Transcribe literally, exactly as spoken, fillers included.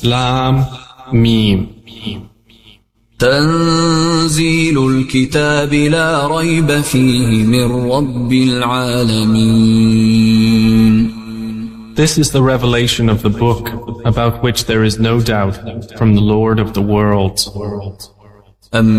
Lam Mim. تنزيل الكتاب لا ريب فيه من رب العالمين. This is the revelation of the book about which there is no doubt from the Lord of the worlds.